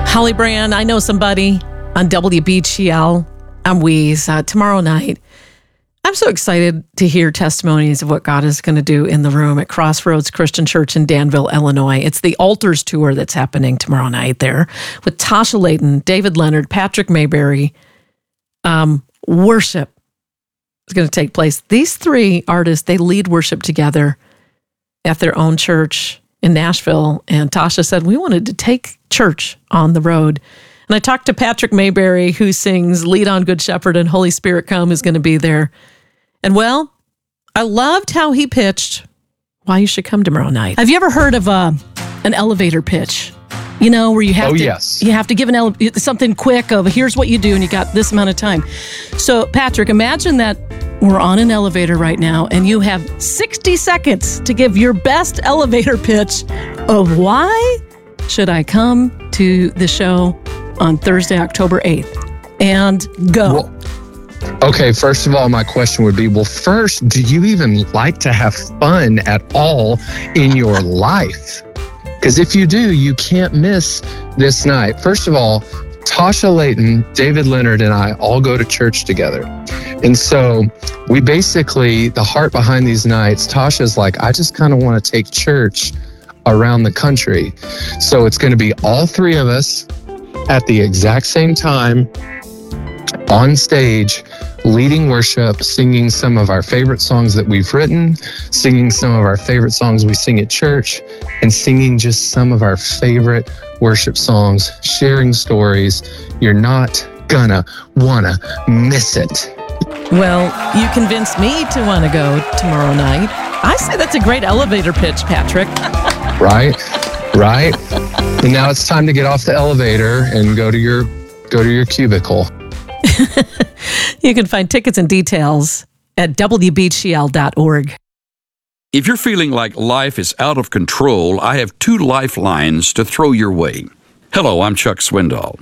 Holly Brand, I Know Somebody on WBGL. I'm Weeze. Tomorrow night, I'm so excited to hear testimonies of what God is going to do in the room at Crossroads Christian Church in Danville, Illinois. It's the Altars Tour that's happening tomorrow night there with Tasha Layton, David Leonard, Patrick Mayberry. Worship is going to take place. These three artists, they lead worship together at their own church in Nashville. And Tasha said, we wanted to take church on the road. And I talked to Patrick Mayberry, who sings Lead on Good Shepherd and Holy Spirit Come, is going to be there. And well, I loved how he pitched why you should come tomorrow night. Have you ever heard of an elevator pitch? You know, where you have you have to give something quick of here's what you do and you got this amount of time. So Patrick, imagine that we're on an elevator right now and you have 60 seconds to give your best elevator pitch of why should I come to the show on Thursday, October 8th, and go. Well, okay, first of all, my question would be, well, first, do you even like to have fun at all in your life? Because if you do, you can't miss this night. First of all, Tasha Layton, David Leonard, and I all go to church together. And so we basically, the heart behind these nights, Tasha's like, I just kind of want to take church around the country. So it's going to be all three of us at the exact same time on stage, leading worship, singing some of our favorite songs that we've written, singing some of our favorite songs we sing at church, and singing just some of our favorite worship songs, sharing stories. You're not gonna wanna miss it. Well, you convinced me to want to go tomorrow night. I say that's a great elevator pitch, Patrick. Right. And now it's time to get off the elevator and go to your cubicle. You can find tickets and details at WBGL.org. If you're feeling like life is out of control, I have two lifelines to throw your way. Hello, I'm Chuck Swindoll.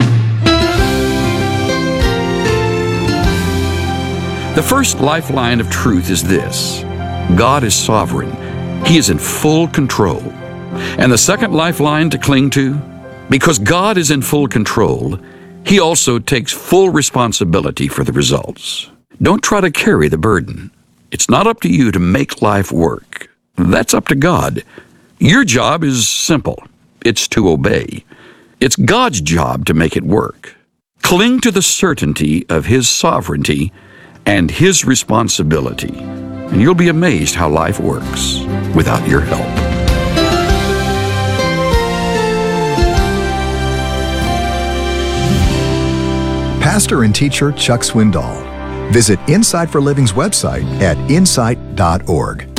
The first lifeline of truth is this: God is sovereign. He is in full control. And the second lifeline to cling to: because God is in full control, He also takes full responsibility for the results. Don't try to carry the burden. It's not up to you to make life work. That's up to God. Your job is simple. It's to obey. It's God's job to make it work. Cling to the certainty of His sovereignty and His responsibility, and you'll be amazed how life works without your help. Pastor and teacher Chuck Swindoll. Visit Insight for Living's website at insight.org.